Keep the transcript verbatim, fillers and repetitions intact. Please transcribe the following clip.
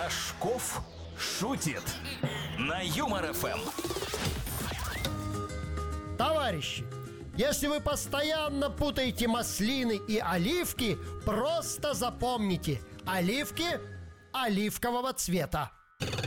Рожков шутит на Юмор эф эм. Товарищи, если вы постоянно путаете маслины и оливки, просто запомните: оливки оливкового цвета.